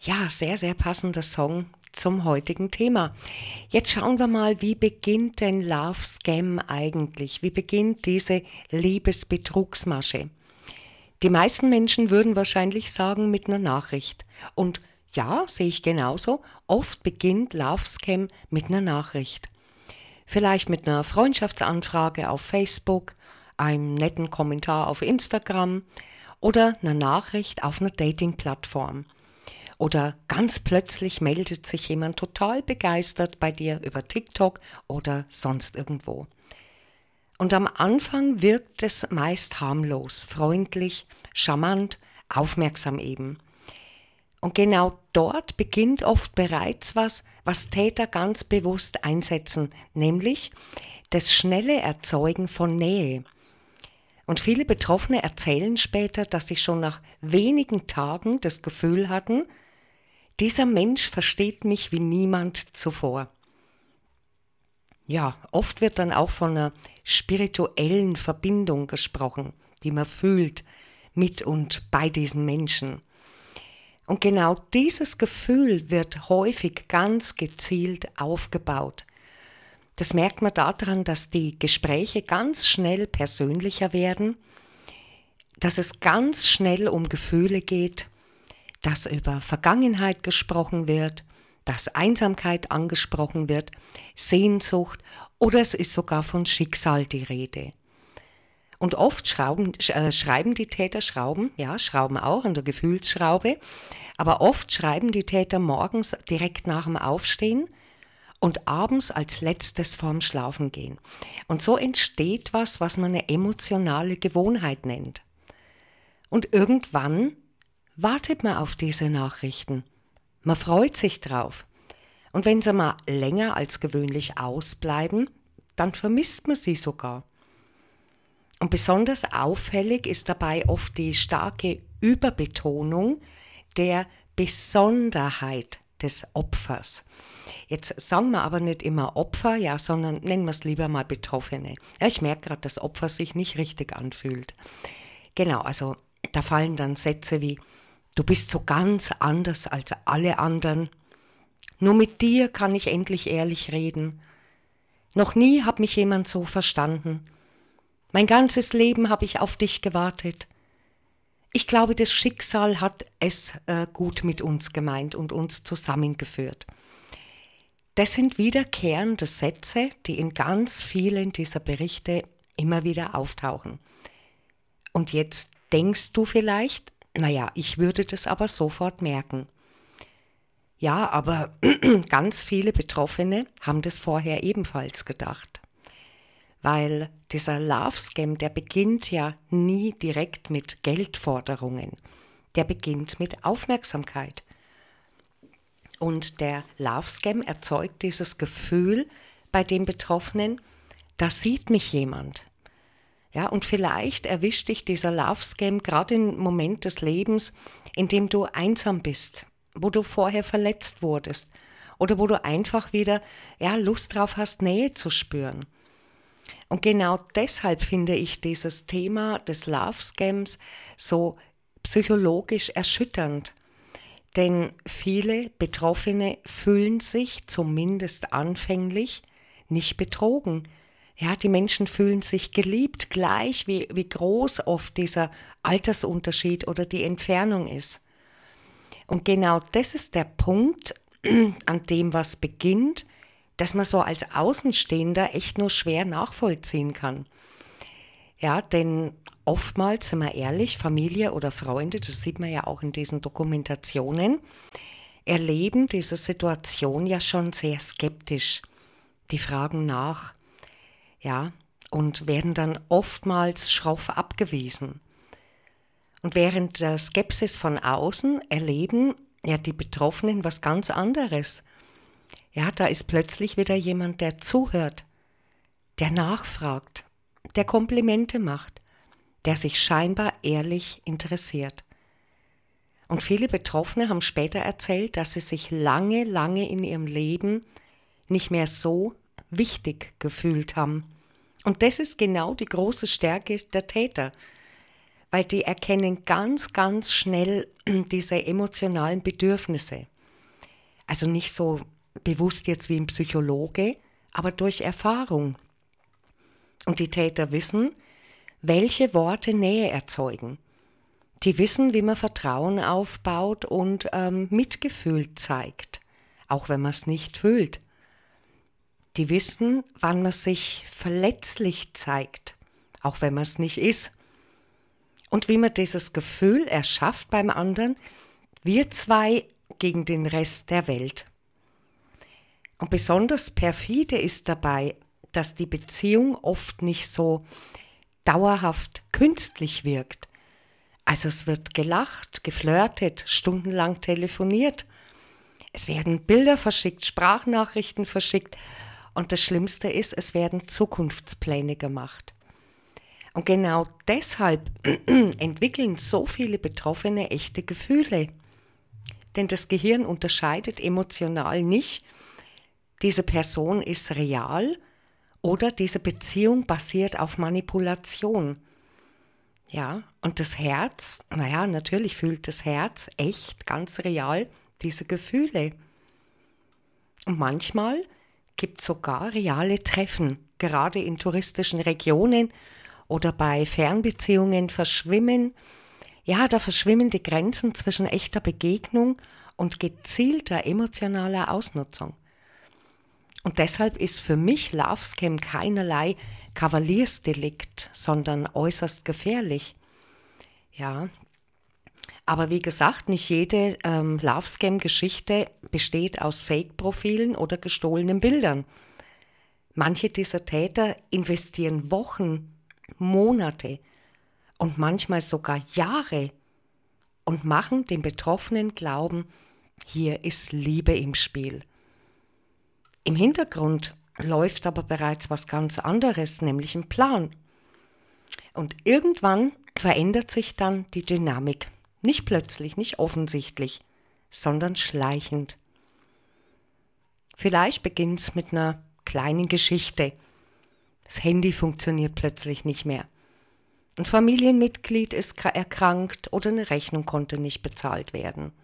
Ja, sehr, sehr passender Song zum heutigen Thema. Jetzt schauen wir mal, wie beginnt denn Love Scam eigentlich? Wie beginnt diese Liebesbetrugsmasche? Die meisten Menschen würden wahrscheinlich sagen mit einer Nachricht. Und ja, sehe ich genauso. Oft beginnt Love Scam mit einer Nachricht. Vielleicht mit einer Freundschaftsanfrage auf Facebook, einem netten Kommentar auf Instagram oder einer Nachricht auf einer Dating-Plattform. Oder ganz plötzlich meldet sich jemand total begeistert bei dir über TikTok oder sonst irgendwo. Und am Anfang wirkt es meist harmlos, freundlich, charmant, aufmerksam eben. Und genau dort beginnt oft bereits was Täter ganz bewusst einsetzen, nämlich das schnelle Erzeugen von Nähe. Und viele Betroffene erzählen später, dass sie schon nach wenigen Tagen das Gefühl hatten, dieser Mensch versteht mich wie niemand zuvor. Ja, oft wird dann auch von einer spirituellen Verbindung gesprochen, die man fühlt mit und bei diesen Menschen. Und genau dieses Gefühl wird häufig ganz gezielt aufgebaut. Das merkt man daran, dass die Gespräche ganz schnell persönlicher werden, dass es ganz schnell um Gefühle geht, dass über Vergangenheit gesprochen wird, dass Einsamkeit angesprochen wird, Sehnsucht oder es ist sogar von Schicksal die Rede. Und oft schreiben die Täter Schrauben auch an der Gefühlsschraube, aber oft schreiben die Täter morgens direkt nach dem Aufstehen und abends als letztes vorm Schlafengehen. Und so entsteht was man eine emotionale Gewohnheit nennt. Und irgendwann wartet man auf diese Nachrichten. Man freut sich drauf. Und wenn sie mal länger als gewöhnlich ausbleiben, dann vermisst man sie sogar. Und besonders auffällig ist dabei oft die starke Überbetonung der Besonderheit des Opfers. Jetzt sagen wir aber nicht immer Opfer, ja, sondern nennen wir es lieber mal Betroffene. Ja, ich merke gerade, dass Opfer sich nicht richtig anfühlt. Genau, also da fallen dann Sätze wie: Du bist so ganz anders als alle anderen. Nur mit dir kann ich endlich ehrlich reden. Noch nie hat mich jemand so verstanden. Mein ganzes Leben habe ich auf dich gewartet. Ich glaube, das Schicksal hat es gut mit uns gemeint und uns zusammengeführt. Das sind wiederkehrende Sätze, die in ganz vielen dieser Berichte immer wieder auftauchen. Und jetzt denkst du vielleicht, naja, ich würde das aber sofort merken. Ja, aber ganz viele Betroffene haben das vorher ebenfalls gedacht. Weil dieser Love Scam, der beginnt ja nie direkt mit Geldforderungen. Der beginnt mit Aufmerksamkeit. Und der Love Scam erzeugt dieses Gefühl bei den Betroffenen, da sieht mich jemand. Ja, und vielleicht erwischt dich dieser Love Scam gerade im Moment des Lebens, in dem du einsam bist, wo du vorher verletzt wurdest oder wo du einfach wieder Lust drauf hast, Nähe zu spüren. Und genau deshalb finde ich dieses Thema des Love Scams so psychologisch erschütternd. Denn viele Betroffene fühlen sich zumindest anfänglich nicht betrogen. Ja, die Menschen fühlen sich geliebt, gleich wie groß oft dieser Altersunterschied oder die Entfernung ist. Und genau das ist der Punkt, an dem was beginnt, dass man so als Außenstehender echt nur schwer nachvollziehen kann. Ja, denn oftmals, sind wir ehrlich, Familie oder Freunde, das sieht man ja auch in diesen Dokumentationen, erleben diese Situation ja schon sehr skeptisch. Die fragen nach, ja, und werden dann oftmals schroff abgewiesen. Und während der Skepsis von außen erleben ja die Betroffenen was ganz anderes. Ja, da ist plötzlich wieder jemand, der zuhört, der nachfragt, der Komplimente macht, der sich scheinbar ehrlich interessiert. Und viele Betroffene haben später erzählt, dass sie sich lange, lange in ihrem Leben nicht mehr so wichtig gefühlt haben. Und das ist genau die große Stärke der Täter, weil die erkennen ganz, ganz schnell diese emotionalen Bedürfnisse. Also nicht so bewusst jetzt wie ein Psychologe, aber durch Erfahrung. Und die Täter wissen, welche Worte Nähe erzeugen. Die wissen, wie man Vertrauen aufbaut und Mitgefühl zeigt, auch wenn man es nicht fühlt. Die wissen, wann man sich verletzlich zeigt, auch wenn man es nicht ist. Und wie man dieses Gefühl erschafft beim anderen, wir zwei gegen den Rest der Welt. Und besonders perfide ist dabei, dass die Beziehung oft nicht so dauerhaft künstlich wirkt. Also es wird gelacht, geflirtet, stundenlang telefoniert. Es werden Bilder verschickt, Sprachnachrichten verschickt. Und das Schlimmste ist, es werden Zukunftspläne gemacht. Und genau deshalb entwickeln so viele Betroffene echte Gefühle. Denn das Gehirn unterscheidet emotional nicht, diese Person ist real oder diese Beziehung basiert auf Manipulation. Ja, und das Herz, naja, natürlich fühlt das Herz echt, ganz real diese Gefühle. Und manchmal gibt es sogar reale Treffen, gerade in touristischen Regionen oder bei Fernbeziehungen da verschwimmen die Grenzen zwischen echter Begegnung und gezielter emotionaler Ausnutzung. Und deshalb ist für mich Love Scam keinerlei Kavaliersdelikt, sondern äußerst gefährlich. Ja, aber wie gesagt, nicht jede Love Scam-Geschichte besteht aus Fake-Profilen oder gestohlenen Bildern. Manche dieser Täter investieren Wochen, Monate und manchmal sogar Jahre und machen den Betroffenen glauben, hier ist Liebe im Spiel. Im Hintergrund läuft aber bereits was ganz anderes, nämlich ein Plan. Und irgendwann verändert sich dann die Dynamik. Nicht plötzlich, nicht offensichtlich, sondern schleichend. Vielleicht beginnt es mit einer kleinen Geschichte. Das Handy funktioniert plötzlich nicht mehr. Ein Familienmitglied ist erkrankt oder eine Rechnung konnte nicht bezahlt werden.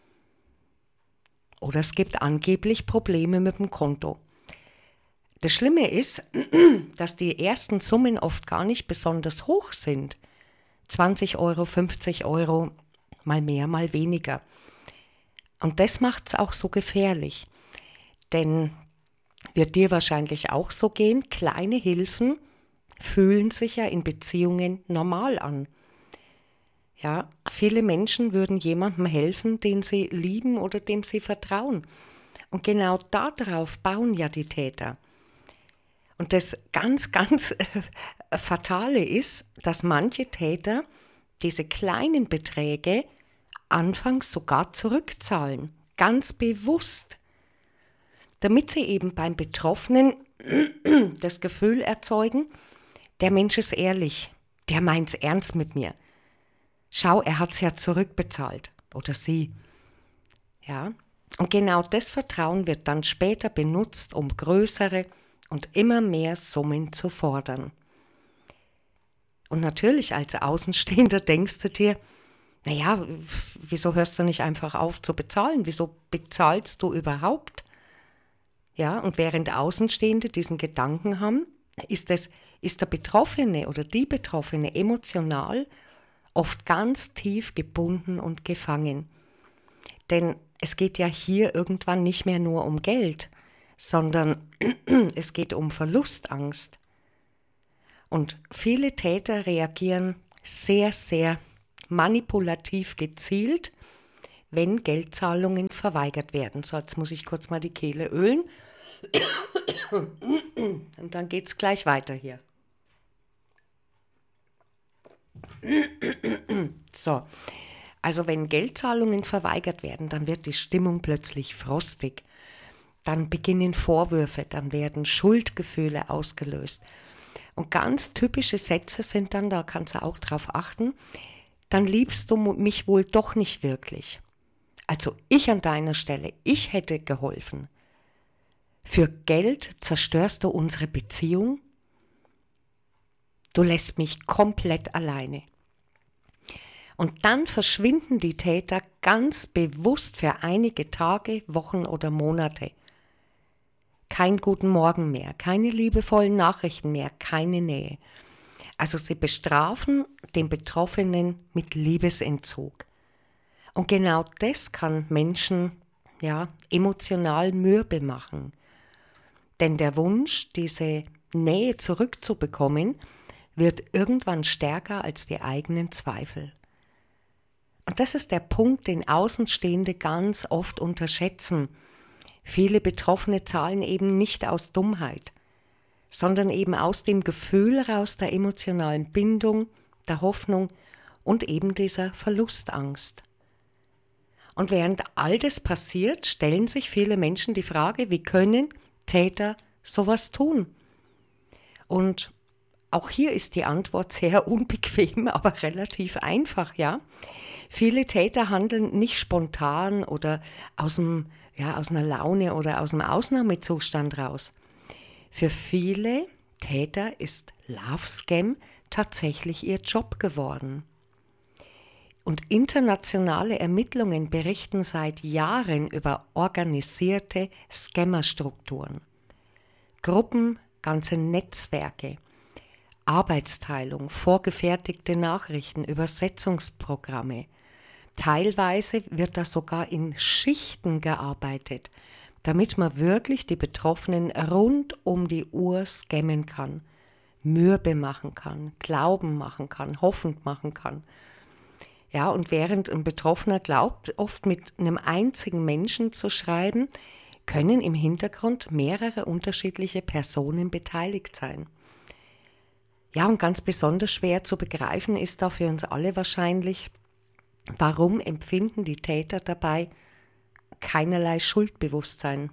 Oder es gibt angeblich Probleme mit dem Konto. Das Schlimme ist, dass die ersten Summen oft gar nicht besonders hoch sind. 20 Euro, 50 Euro, mal mehr, mal weniger. Und das macht es auch so gefährlich. Denn wird dir wahrscheinlich auch so gehen, kleine Hilfen fühlen sich ja in Beziehungen normal an. Ja, viele Menschen würden jemandem helfen, den sie lieben oder dem sie vertrauen. Und genau darauf bauen ja die Täter. Und das ganz, ganz Fatale ist, dass manche Täter diese kleinen Beträge anfangs sogar zurückzahlen, ganz bewusst, damit sie eben beim Betroffenen das Gefühl erzeugen, der Mensch ist ehrlich, der meint's ernst mit mir. Schau, er hat's ja zurückbezahlt oder sie. Ja, und genau das Vertrauen wird dann später benutzt, um größere und immer mehr Summen zu fordern. Und natürlich als Außenstehender denkst du dir, naja, wieso hörst du nicht einfach auf zu bezahlen? Wieso bezahlst du überhaupt? Ja, und während Außenstehende diesen Gedanken haben, ist der Betroffene oder die Betroffene emotional oft ganz tief gebunden und gefangen. Denn es geht ja hier irgendwann nicht mehr nur um Geld, sondern es geht um Verlustangst. Und viele Täter reagieren sehr, sehr manipulativ gezielt, wenn Geldzahlungen verweigert werden. So, jetzt muss ich kurz mal die Kehle ölen und dann geht es gleich weiter hier. So, also wenn Geldzahlungen verweigert werden, dann wird die Stimmung plötzlich frostig. Dann beginnen Vorwürfe, dann werden Schuldgefühle ausgelöst. Und ganz typische Sätze sind dann, da kannst du auch drauf achten, dann liebst du mich wohl doch nicht wirklich. Also ich an deiner Stelle, ich hätte geholfen. Für Geld zerstörst du unsere Beziehung? Du lässt mich komplett alleine. Und dann verschwinden die Täter ganz bewusst für einige Tage, Wochen oder Monate. Kein guten Morgen mehr, keine liebevollen Nachrichten mehr, keine Nähe. Also sie bestrafen den Betroffenen mit Liebesentzug. Und genau das kann Menschen emotional mürbe machen. Denn der Wunsch, diese Nähe zurückzubekommen, wird irgendwann stärker als die eigenen Zweifel. Und das ist der Punkt, den Außenstehende ganz oft unterschätzen. Viele Betroffene zahlen eben nicht aus Dummheit, sondern eben aus dem Gefühl heraus der emotionalen Bindung, der Hoffnung und eben dieser Verlustangst. Und während all das passiert, stellen sich viele Menschen die Frage, wie können Täter sowas tun? Und auch hier ist die Antwort sehr unbequem, aber relativ einfach, ja. Viele Täter handeln nicht spontan oder aus einer Laune oder aus einem Ausnahmezustand raus. Für viele Täter ist Love Scam tatsächlich ihr Job geworden. Und internationale Ermittlungen berichten seit Jahren über organisierte Scammerstrukturen. Gruppen, ganze Netzwerke, Arbeitsteilung, vorgefertigte Nachrichten, Übersetzungsprogramme. Teilweise wird da sogar in Schichten gearbeitet, damit man wirklich die Betroffenen rund um die Uhr scammen kann, mürbe machen kann, glauben machen kann, hoffend machen kann. Ja, und während ein Betroffener glaubt, oft mit einem einzigen Menschen zu schreiben, können im Hintergrund mehrere unterschiedliche Personen beteiligt sein. Ja, und ganz besonders schwer zu begreifen ist da für uns alle wahrscheinlich, warum empfinden die Täter dabei keinerlei Schuldbewusstsein.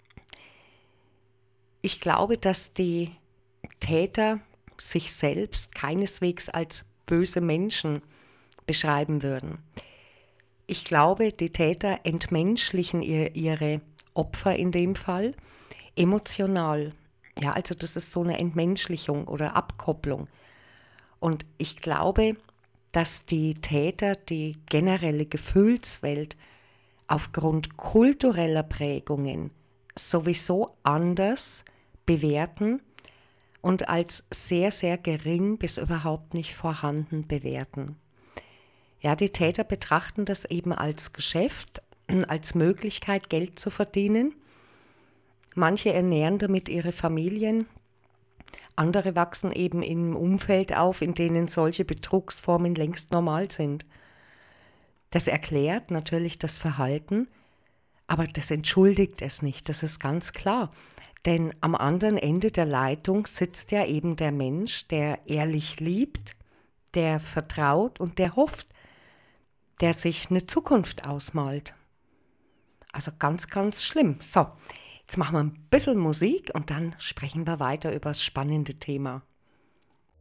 Ich glaube, dass die Täter sich selbst keineswegs als böse Menschen beschreiben würden. Ich glaube, die Täter entmenschlichen ihre Opfer in dem Fall emotional. Ja, also das ist so eine Entmenschlichung oder Abkopplung. Und ich glaube, dass die Täter die generelle Gefühlswelt aufgrund kultureller Prägungen sowieso anders bewerten und als sehr, sehr gering bis überhaupt nicht vorhanden bewerten. Ja, die Täter betrachten das eben als Geschäft, als Möglichkeit, Geld zu verdienen. Manche ernähren damit ihre Familien, andere wachsen eben im Umfeld auf, in denen solche Betrugsformen längst normal sind. Das erklärt natürlich das Verhalten, aber das entschuldigt es nicht, das ist ganz klar. Denn am anderen Ende der Leitung sitzt ja eben der Mensch, der ehrlich liebt, der vertraut und der hofft, der sich eine Zukunft ausmalt. Also ganz, ganz schlimm. So, jetzt machen wir ein bisschen Musik und dann sprechen wir weiter über das spannende Thema.